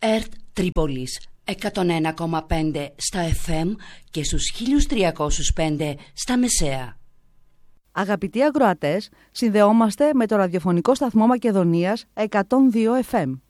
ΕΡΤ Τρίπολης 101,5 στα FM και στους 1305 στα μεσαία. Αγαπητοί ακροατές, συνδεόμαστε με το ραδιοφωνικό σταθμό Μακεδονίας 102 FM.